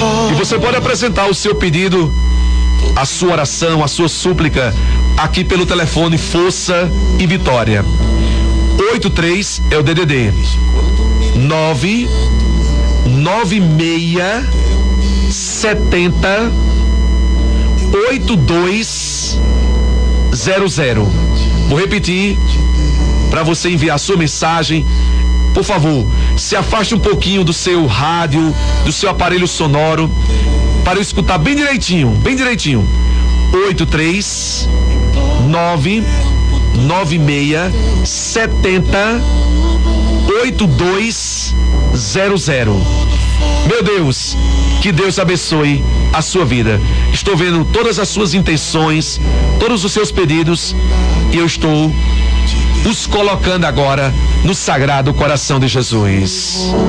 E você pode apresentar o seu pedido, a sua oração, a sua súplica aqui pelo telefone Força e Vitória. 83 é o DDD 996 70 8200. Vou repetir para você enviar a sua mensagem. Por favor, se afaste um pouquinho do seu rádio, do seu aparelho sonoro, para eu escutar bem direitinho, bem direitinho. 83 996 70 8200. Meu Deus, que Deus abençoe a sua vida. Estou vendo todas as suas intenções, todos os seus pedidos, e eu estou os colocando agora no Sagrado Coração de Jesus.